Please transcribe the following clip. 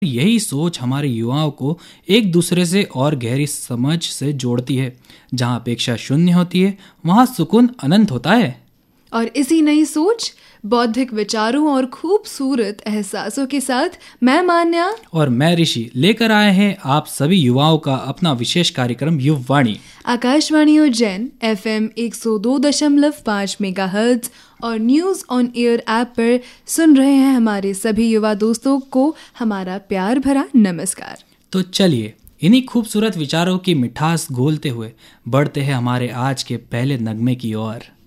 यही सोच हमारे युवाओं को एक दूसरे से और गहरी समझ से जोड़ती है। जहाँ अपेक्षा शून्य होती है, वहाँ सुकून अनंत होता है। और इसी नई सोच, बौद्धिक विचारों और खूबसूरत एहसासों के साथ मैं मान्या और मैं ऋषि लेकर आए हैं आप सभी युवाओं का अपना विशेष कार्यक्रम युववाणी। आकाशवाणी उज्जैन FM 102.5 मेगाहर्ट्ज और न्यूज ऑन एयर ऐप पर सुन रहे हैं हमारे सभी युवा दोस्तों को हमारा प्यार भरा नमस्कार। तो चलिए इन्हीं खूबसूरत विचारों की मिठास घोलते हुए बढ़ते हैं हमारे आज के पहले नगमे की ओर।